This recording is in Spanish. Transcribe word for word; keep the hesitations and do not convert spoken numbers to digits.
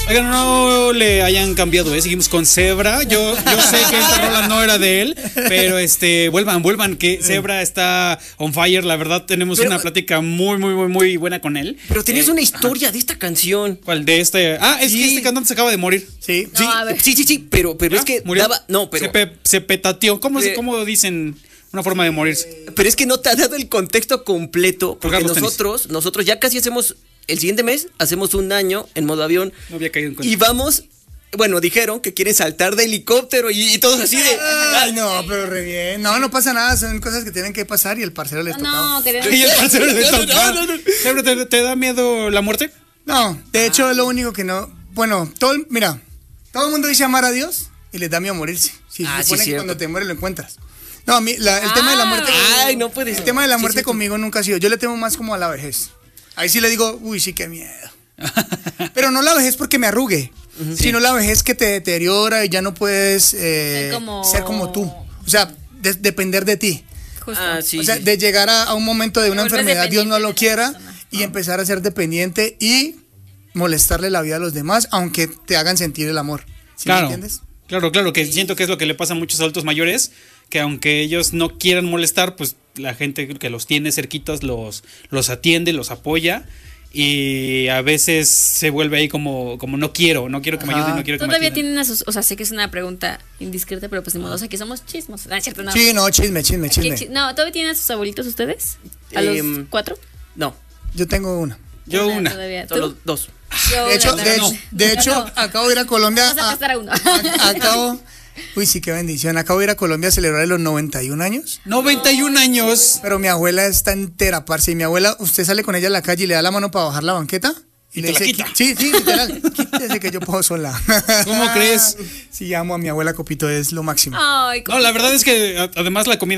Oigan, no le hayan cambiado, ¿eh? Seguimos con Zebra. Yo, yo sé que esta rola no era de él, pero este, vuelvan, vuelvan, que Zebra está on fire. La verdad, tenemos pero, una plática muy, muy, muy, muy buena con él. Pero tenías eh, una historia ajá. de esta canción. ¿Cuál? De este. Ah, es sí. que este cantante se acaba de morir. Sí, no, sí, sí, sí, sí, pero, pero es que murió. daba, no, pero se, pe, se petateó. ¿Cómo, eh, ¿Cómo dicen? Una forma de morirse. Pero es que no te ha dado el contexto completo. Porque nosotros, tenis. nosotros ya casi hacemos. El siguiente mes hacemos un año en modo avión. No había caído en cuenta. Y vamos. Bueno, dijeron que quieren saltar de helicóptero y, y todos así de. Ay, no, pero re bien. No, no pasa nada. Son cosas que tienen que pasar y el parcero les tocaba. No, queremos. Y el parcero les tocaba. No, no, no. ¿Te, ¿Te da miedo la muerte? No, de hecho, ah. lo único que no. Bueno, todo. Mira, todo el mundo dice amar a Dios y les da miedo morirse. Si ah, se supone sí, que cuando te mueres lo encuentras. No, a mí, la, el ah, tema de la muerte. Ay, no puede ser. El tema de la muerte sí, conmigo sí. nunca ha sido. Yo le temo más como a la vejez. Ahí sí le digo, uy, sí, qué miedo. Pero no la vejez porque me arrugue, uh-huh, sino sí. la vejez que te deteriora y ya no puedes eh, como... ser como tú. O sea, de, depender de ti. Ah, sí, o sea, sí. de llegar a, a un momento de una enfermedad, Dios no lo quiera, y empezar a ser dependiente y molestarle la vida a los demás, aunque te hagan sentir el amor. ¿Sí claro, me entiendes? Claro, claro, que siento que es lo que le pasa a muchos adultos mayores, que aunque ellos no quieran molestar, pues la gente que los tiene cerquitos los, los atiende, los apoya. Y a veces se vuelve ahí como, como no quiero, no quiero que me ayuden, no quiero que me Todavía atiendan. tienen esos, o sea, sé que es una pregunta indiscreta, pero pues de modo, o sea, que somos chismos. No, es cierto, no. Sí, no, chisme, chisme, chisme. Chi- no, ¿todavía tienen a sus abuelitos ustedes? ¿A eh, los cuatro? No. Yo tengo una. Yo una. una. Todavía. Solo dos. Yo de hecho, una, de, no. hecho, de hecho, acabo de ir a Colombia. Vamos a gastar a uno. A, acabo. Uy, sí, qué bendición. Acabo de ir a Colombia a celebrar los noventa y un años. noventa y un años. Pero mi abuela está entera, parce. Y mi abuela, usted sale con ella a la calle y le da la mano para bajar la banqueta. Y, y le dice, quita. Sí, sí, literal. Quítese que yo puedo sola. ¿Cómo crees? Sí, amo a mi abuela Copito, es lo máximo. Ay, no, la verdad es que además la comida